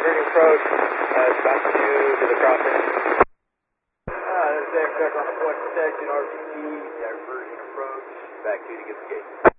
diverting approach. Back to the crossing. This is Air Check on the point protection, RPT, diverging approach. Back to get the gate.